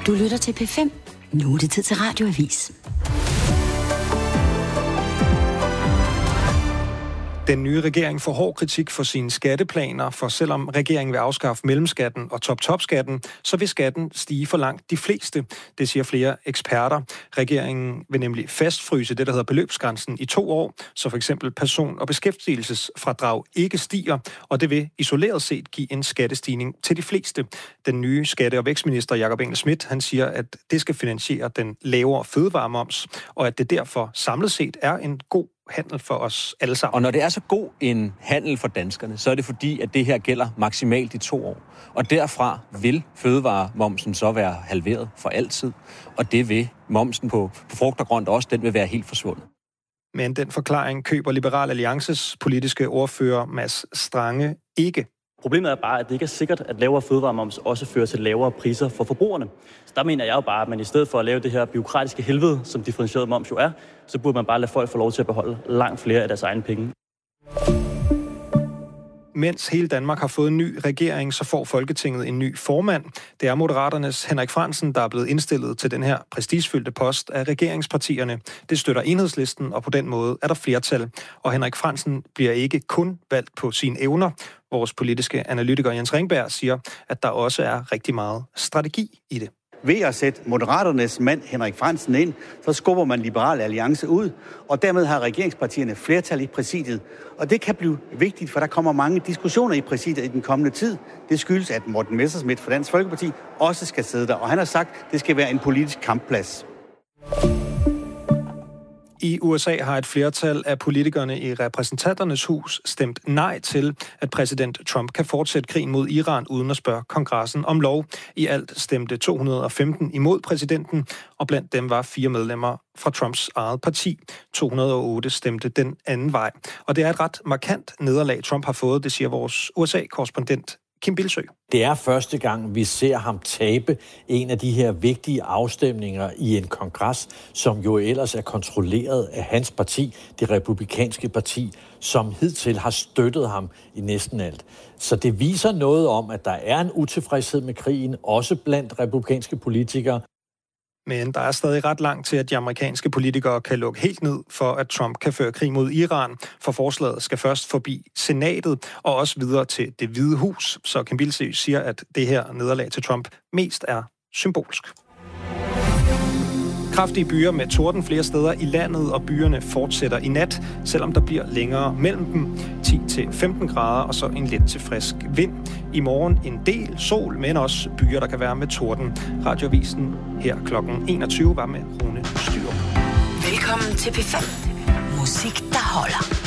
Du lytter til P5. Nu er det tid til Radioavis. Den nye regering får hård kritik for sine skatteplaner, for selvom regeringen vil afskaffe mellemskatten og top-top-skatten, så vil skatten stige for langt de fleste. Det siger flere eksperter. Regeringen vil nemlig fastfryse det, der hedder beløbsgrænsen i 2 år, så for eksempel person- og beskæftigelsesfradrag ikke stiger, og det vil isoleret set give en skattestigning til de fleste. Den nye skatte- og vækstminister Jakob Engel-Schmidt, han siger, at det skal finansiere den lavere fødevaremoms, og at det derfor samlet set er en god handel for os alle sammen. Og når det er så god en handel for danskerne, så er det fordi, at det her gælder maksimalt i 2 år. Og derfra vil fødevaremomsen så være halveret for altid. Og det vil momsen på frugt og grønt også, den vil være helt forsvundet. Men den forklaring køber Liberal Alliances politiske ordfører Mads Strange ikke. Problemet er bare, at det ikke er sikkert, at lavere fødevaremoms også fører til lavere priser for forbrugerne. Så der mener jeg jo bare, at man i stedet for at lave det her bureaukratiske helvede, som differentieret moms jo er, så burde man bare lade folk få lov til at beholde langt flere af deres egne penge. Mens hele Danmark har fået en ny regering, så får Folketinget en ny formand. Det er Moderaternes Henrik Frandsen, der er blevet indstillet til den her prestigefyldte post af regeringspartierne. Det støtter Enhedslisten, og på den måde er der flertal. Og Henrik Frandsen bliver ikke kun valgt på sine evner. Vores politiske analytiker Jens Ringberg siger, at der også er rigtig meget strategi i det. Ved at sætte Moderaternes mand Henrik Frandsen ind, så skubber man Liberal Alliance ud, og dermed har regeringspartierne flertal i præsidiet. Og det kan blive vigtigt, for der kommer mange diskussioner i præsidiet i den kommende tid. Det skyldes, at Morten Messerschmidt fra Dansk Folkeparti også skal sidde der, og han har sagt, at det skal være en politisk kampplads. I USA har et flertal af politikerne i repræsentanternes hus stemt nej til, at præsident Trump kan fortsætte krigen mod Iran uden at spørge kongressen om lov. I alt stemte 215 imod præsidenten, og blandt dem var 4 medlemmer fra Trumps eget parti. 208 stemte den anden vej. Og det er et ret markant nederlag, Trump har fået, det siger vores USA-korrespondent Kim Bilsø. Det er første gang, vi ser ham tabe en af de her vigtige afstemninger i en kongres, som jo ellers er kontrolleret af hans parti, det republikanske parti, som hidtil har støttet ham i næsten alt. Så det viser noget om, at der er en utilfredshed med krigen, også blandt republikanske politikere. Men der er stadig ret langt til, at de amerikanske politikere kan lukke helt ned for, at Trump kan føre krig mod Iran, for forslaget skal først forbi senatet og også videre til Det Hvide Hus. Så Kim Bilsø siger, at det her nederlag til Trump mest er symbolsk. Kraftige byer med torden flere steder i landet, og byerne fortsætter i nat, selvom der bliver længere mellem dem. 10-15 grader og så en let til frisk vind. I morgen en del sol, men også byer, der kan være med torden. Radioavisen her klokken 21 var med Rune Styrup. Velkommen til P5. Musik, der holder.